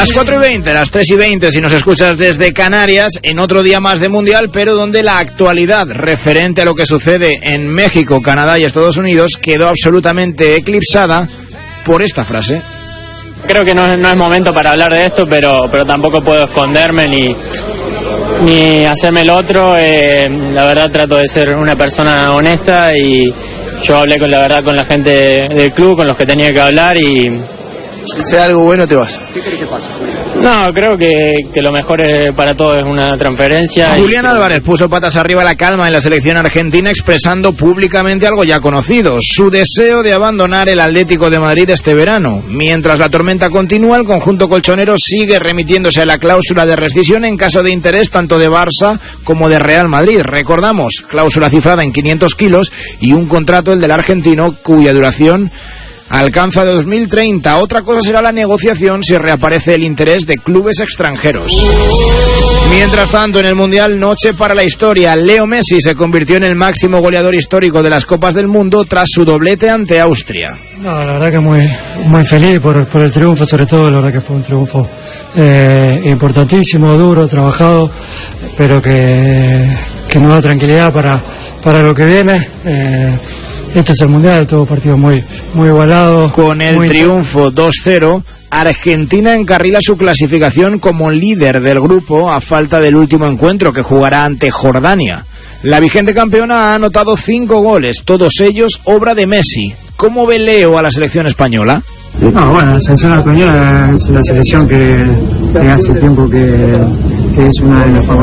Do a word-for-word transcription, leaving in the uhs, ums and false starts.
Las cuatro y veinte, las tres y veinte si nos escuchas desde Canarias, en otro día más de Mundial, pero donde la actualidad referente a lo que sucede en México, Canadá y Estados Unidos quedó absolutamente eclipsada por esta frase. Creo que no, no es momento para hablar de esto, pero, pero tampoco puedo esconderme ni, ni hacerme el otro. Eh, la verdad trato de ser una persona honesta y yo hablé con la verdad con la gente del club, con los que tenía que hablar y... Si sea algo bueno te vas. ¿Qué crees que pasa? No, creo que, que lo mejor es, para todos es una transferencia. Julián y... Álvarez puso patas arriba la calma en la selección argentina, expresando públicamente algo ya conocido, su deseo de abandonar el Atlético de Madrid este verano. Mientras la tormenta continúa, el conjunto colchonero sigue remitiéndose a la cláusula de rescisión en caso de interés tanto de Barça como de Real Madrid. Recordamos, cláusula cifrada en quinientos kilos y un contrato, el del argentino, cuya duración alcanza de dos mil treinta. Otra cosa será la negociación si reaparece el interés de clubes extranjeros. Mientras tanto, en el Mundial, noche para la historia. Leo Messi se convirtió en el máximo goleador histórico de las Copas del Mundo tras su doblete ante Austria. No, la verdad que muy, muy feliz por, por el triunfo, sobre todo. La verdad que fue un triunfo eh, importantísimo, duro, trabajado, pero que, que nos da tranquilidad para, para lo que viene. Eh, Este es el Mundial, todo partido muy, muy igualado. Con el muy triunfo dos cero, Argentina encarrila su clasificación como líder del grupo a falta del último encuentro que jugará ante Jordania. La vigente campeona ha anotado cinco goles, todos ellos obra de Messi. ¿Cómo ve Leo a la selección española? No, bueno, la selección española es una selección que, que hace tiempo que, que es una de las favoritas.